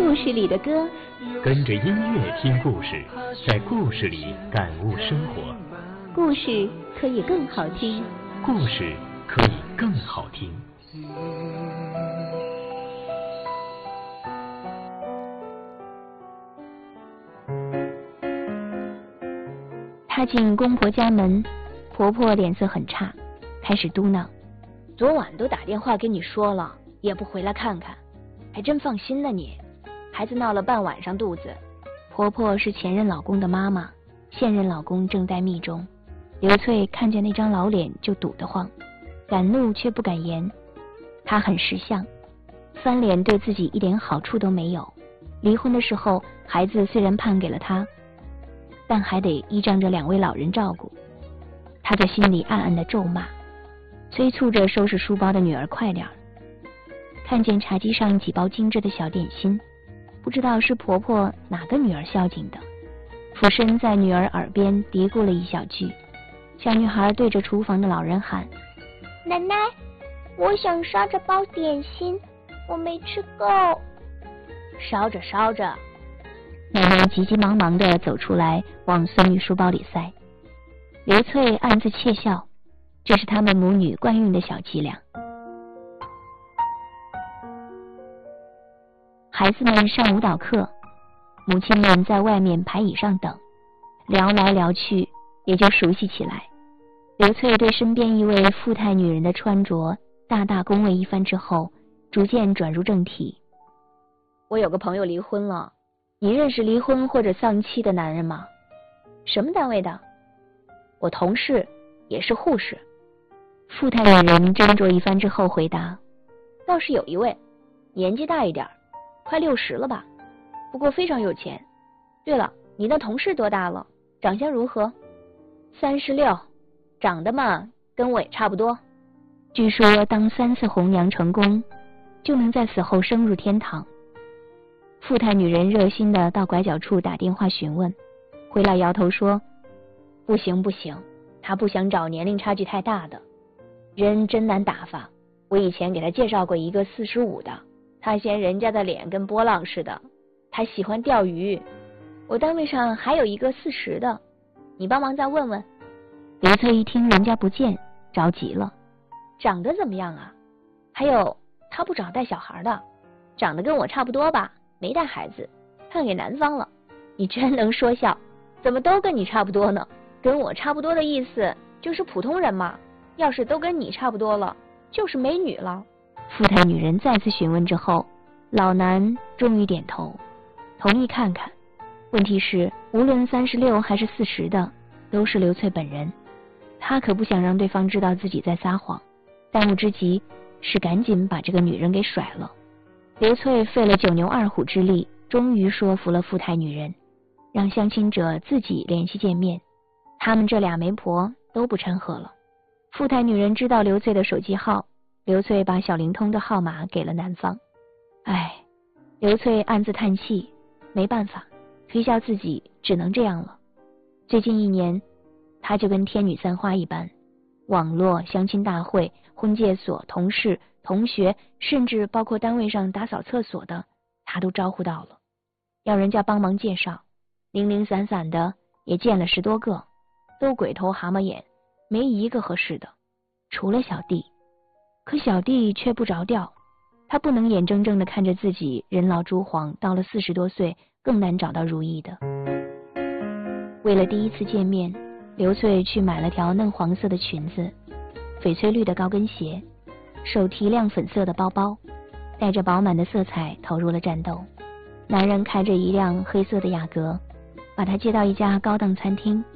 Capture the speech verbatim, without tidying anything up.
故事里的歌， 跟着音乐听故事，在故事里感悟生活。 故事可以更好听， 故事可以更好听。 踏进公婆家门，婆婆脸色很差，开始嘟囔：昨晚都打电话给你说了，也不回来看看，还真放心呢你。孩子闹了半晚上肚子。婆婆是前任老公的妈妈，现任老公正在密中。刘翠看见那张老脸就堵得慌，敢怒却不敢言。她很识相，翻脸对自己一点好处都没有。离婚的时候，孩子虽然判给了她，但还得依仗着两位老人照顾。她在心里暗暗的咒骂，催促着收拾书包的女儿快点儿。看见茶几上几包精致的小点心，不知道是婆婆哪个女儿孝敬的，俯身在女儿耳边嘀咕了一小句。小女孩对着厨房的老人喊： 奶奶，我想烧着包点心，我没吃够。 烧着烧着。奶奶急急忙忙地走出来，往孙女书包里塞。刘翠暗自窃笑，这是他们母女惯用的小伎俩。孩子们上舞蹈课，母亲们在外面排椅上等，聊来聊去，也就熟悉起来。刘翠对身边一位富态女人的穿着大大恭维一番之后，逐渐转入正题。我有个朋友离婚了，你认识离婚或者丧妻的男人吗？什么单位的？我同事，也是护士。富态女人斟酌一番之后回答：倒是有一位，年纪大一点，快六十了吧，不过非常有钱。对了，你那同事多大了？长相如何？三十六，长得嘛跟我也差不多。据说当三次红娘成功，就能在死后升入天堂。富态女人热心的到拐角处打电话询问，回来摇头说：不行不行，他不想找年龄差距太大的，人真难打发。我以前给他介绍过一个四十五的，他嫌人家的脸跟波浪似的，他喜欢钓鱼。我单位上还有一个四十的，你帮忙再问问。刘翠一听人家不见，着急了。长得怎么样啊？还有他不找带小孩的，长得跟我差不多吧，没带孩子，判给男方了。你真能说笑，怎么都跟你差不多呢？跟我差不多的意思就是普通人嘛，要是都跟你差不多了，就是美女了。富态女人再次询问之后，老男终于点头，同意看看。问题是，无论三十六还是四十的，都是刘翠本人。他可不想让对方知道自己在撒谎，当务之急是赶紧把这个女人给甩了。刘翠费了九牛二虎之力，终于说服了富态女人，让相亲者自己联系见面。他们这俩媒婆都不掺和了。富态女人知道刘翠的手机号，刘翠把小灵通的号码给了男方。唉，刘翠暗自叹气，没办法，推销自己只能这样了。最近一年，她就跟天女散花一般，网络、相亲大会、婚介所、同事、同学，甚至包括单位上打扫厕所的，她都招呼到了。要人家帮忙介绍，零零散散的也见了十多个，都鬼头蛤蟆眼，没一个合适的，除了小弟。可小弟却不着调，他不能眼睁睁地看着自己人老珠黄，到了四十多岁更难找到如意的。为了第一次见面，刘翠去买了条嫩黄色的裙子，翡翠绿的高跟鞋，手提亮粉色的包包，带着饱满的色彩投入了战斗。男人开着一辆黑色的雅阁，把他接到一家高档餐厅，